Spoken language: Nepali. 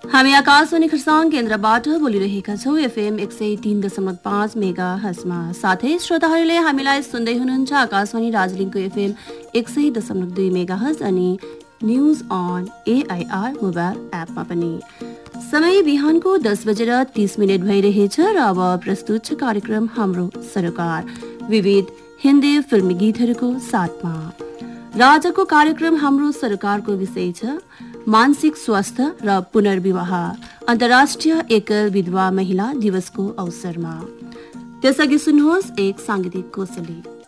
हामी आकाशवाणी खरसाङ केन्द्रबाट बोलिरहेका छौँ एफएम 103.5 मेगाहर्जमा। साथै श्रोताहरूले हामीलाई सुन्दै हुनुहुन्छ आकाशवाणी दार्जिलिङको एफएम 100.2 मेगाहर्ज अनि न्युज अन एआईआर मोबाइल एपमा पनि। समय बिहानको 10:30 भइरहेछ र अब प्रस्तुत छ कार्यक्रम हाम्रो सरोकार, विविध हिन्दी फिल्मी गीतहरूको साथमा। र आजको कार्यक्रम हाम्रो सरकारको विषय छ मानसिक स्वास्थ्य र पुनर्विवाह अन्तर्राष्ट्रिय एकल विधवा महिला दिवसको अवसरमा। त्यसअघि सुन्नुहोस् एक सांगीतिक कोसेली।